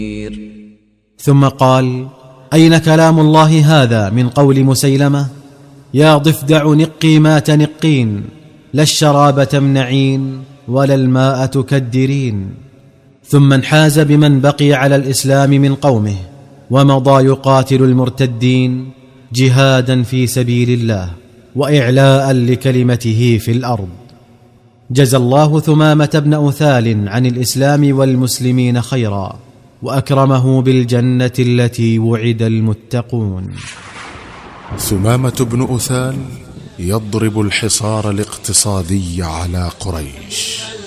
ثم قال: أين كلام الله هذا من قول مسيلمة: يا ضفدع نقي ما تنقين، لا الشراب تمنعين ولا الماء تكدرين. ثم انحاز بمن بقي على الإسلام من قومه ومضى يقاتل المرتدين جهادا في سبيل الله وإعلاء لكلمته في الأرض. جزى الله ثمامة بن أثال عن الإسلام والمسلمين خيرا، وأكرمه بالجنة التي وعد المتقون. ثمامة بن أثال يضرب الحصار الاقتصادي على قريش.